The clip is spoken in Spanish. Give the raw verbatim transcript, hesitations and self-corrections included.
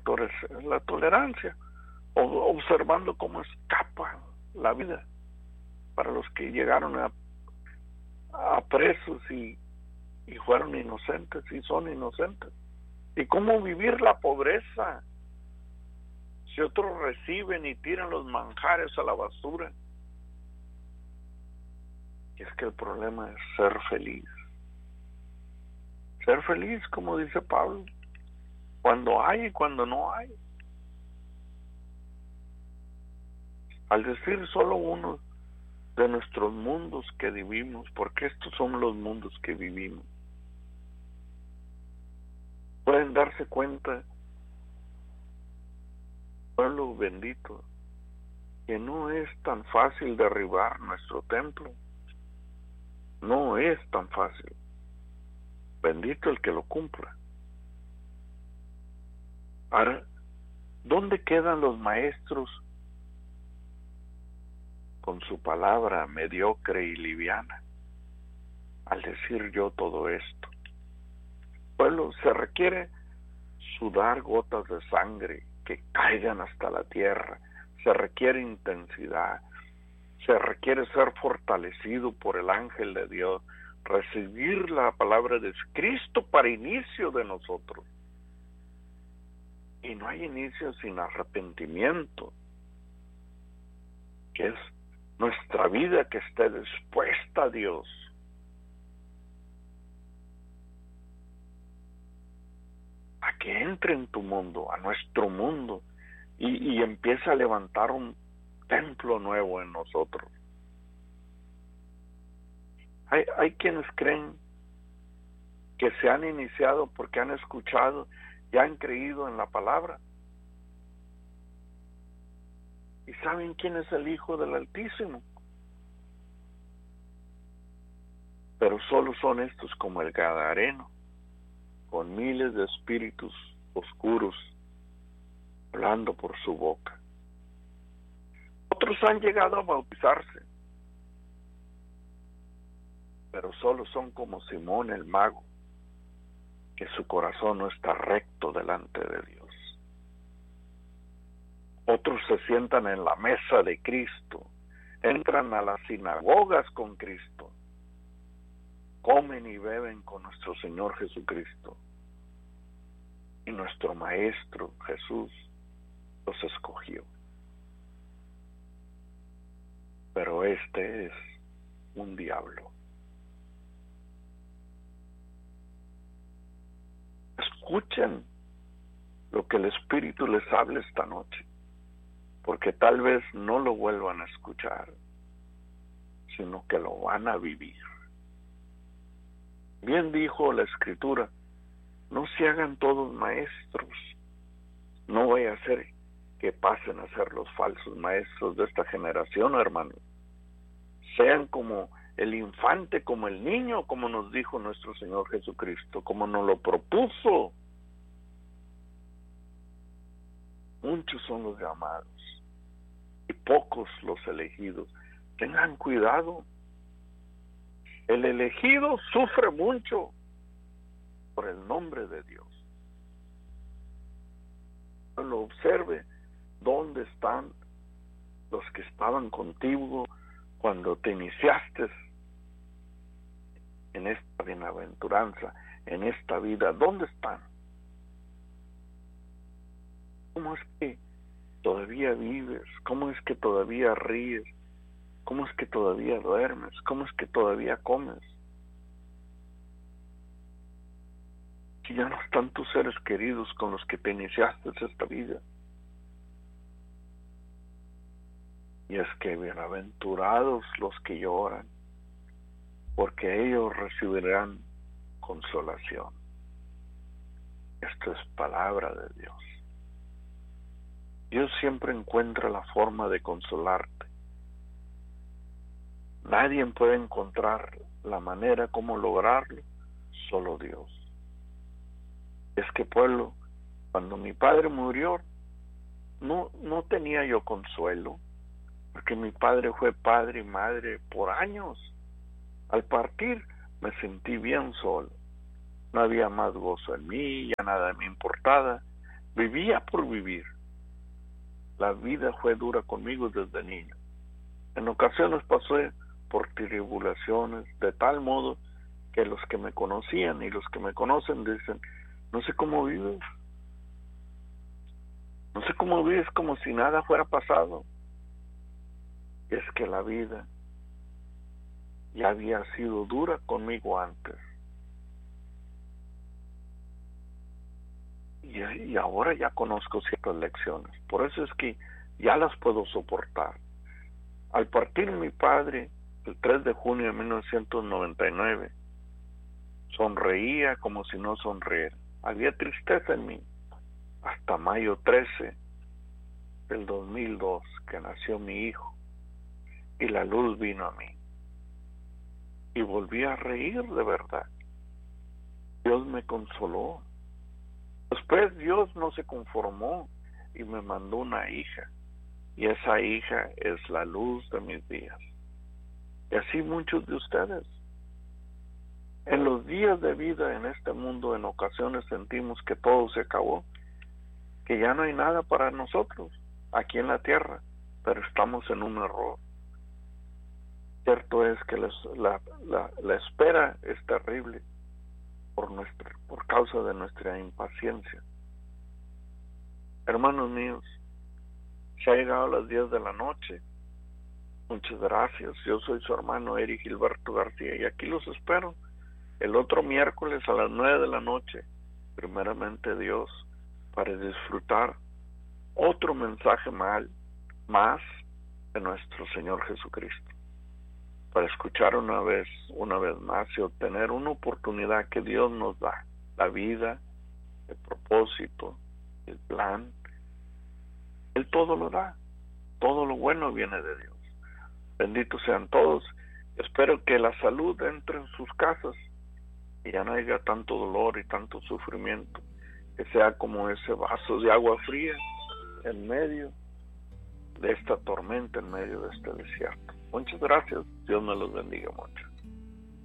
tore- la tolerancia, o, observando cómo escapa la vida para los que llegaron a, a presos y, y fueron inocentes y son inocentes, y cómo vivir la pobreza si otros reciben y tiran los manjares a la basura. Y es que el problema es ser feliz. Ser feliz, como dice Pablo, cuando hay y cuando no hay. Al decir solo uno de nuestros mundos que vivimos, porque estos son los mundos que vivimos, pueden darse cuenta, pueblo bendito, que no es tan fácil derribar nuestro templo. No es tan fácil. Bendito el que lo cumpla. Ahora, ¿dónde quedan los maestros con su palabra mediocre y liviana al decir yo todo esto? Bueno, se requiere sudar gotas de sangre que caigan hasta la tierra, se requiere intensidad, se requiere ser fortalecido por el ángel de Dios, recibir la palabra de Cristo para inicio de nosotros. Y no hay inicio sin arrepentimiento, que es nuestra vida que esté dispuesta a Dios. A que entre en tu mundo, a nuestro mundo, y, y empiece a levantar un templo nuevo en nosotros. Hay, hay quienes creen que se han iniciado porque han escuchado y han creído en la palabra. ¿Y saben quién es el Hijo del Altísimo? Pero solo son estos como el Gadareno, con miles de espíritus oscuros hablando por su boca. Otros han llegado a bautizarse, pero solo son como Simón el mago, que su corazón no está recto delante de Dios. Otros se sientan en la mesa de Cristo, entran a las sinagogas con Cristo, comen y beben con nuestro Señor Jesucristo, y nuestro Maestro Jesús los escogió. Pero este es un diablo. Escuchen lo que el Espíritu les habla esta noche, porque tal vez no lo vuelvan a escuchar, sino que lo van a vivir. Bien dijo la Escritura, no se hagan todos maestros, no vaya a ser que pasen a ser los falsos maestros de esta generación, hermano. Sean como el infante, como el niño, como nos dijo nuestro Señor Jesucristo, como nos lo propuso. Muchos son los llamados y pocos los elegidos. Tengan cuidado. El elegido sufre mucho por el nombre de Dios. Lo observe, ¿dónde están los que estaban contigo cuando te iniciaste en esta bienaventuranza, en esta vida? ¿Dónde están? ¿Cómo es que todavía vives? ¿Cómo es que todavía ríes? ¿Cómo es que todavía duermes? ¿Cómo es que todavía comes? Si ya no están tus seres queridos con los que te iniciaste esta vida. Y es que bienaventurados los que lloran, porque ellos recibirán consolación. Esto es palabra de Dios. Dios siempre encuentra la forma de consolarte. Nadie puede encontrar la manera como lograrlo, solo Dios. Es que, pueblo, cuando mi padre murió, no, no tenía yo consuelo, porque mi padre fue padre y madre por años. Al partir me sentí bien solo. No había más gozo en mí, ya nada me importaba. Vivía por vivir. La vida fue dura conmigo desde niño. En ocasiones pasé por tribulaciones de tal modo que los que me conocían y los que me conocen dicen, no sé cómo vives. No sé cómo vives como si nada fuera pasado. Y es que la vida ya había sido dura conmigo antes. Y, y ahora ya conozco ciertas lecciones. Por eso es que ya las puedo soportar. Al partir mi padre, el tres de junio de mil novecientos noventa y nueve, sonreía como si no sonriera. Había tristeza en mí. Hasta mayo trece del dos mil dos, que nació mi hijo, y la luz vino a mí. Y volví a reír de verdad. Dios me consoló. Después Dios no se conformó y me mandó una hija. Y esa hija es la luz de mis días. Y así muchos de ustedes. En los días de vida en este mundo, en ocasiones sentimos que todo se acabó, que ya no hay nada para nosotros aquí en la tierra, pero estamos en un error. Cierto es que les, la, la, la espera es terrible por, nuestra, por causa de nuestra impaciencia. Hermanos míos, se ha llegado a las diez de la noche. Muchas gracias. Yo soy su hermano Eric Gilberto García y aquí los espero el otro miércoles a las nueve de la noche, primeramente Dios, para disfrutar otro mensaje mal, más de nuestro Señor Jesucristo, para escuchar una vez, una vez más y obtener una oportunidad que Dios nos da, la vida, el propósito, el plan. Él todo lo da, todo lo bueno viene de Dios. Benditos sean todos. Espero que la salud entre en sus casas y ya no haya tanto dolor y tanto sufrimiento, que sea como ese vaso de agua fría en medio de esta tormenta, en medio de este desierto. Muchas gracias. Dios me los bendiga mucho.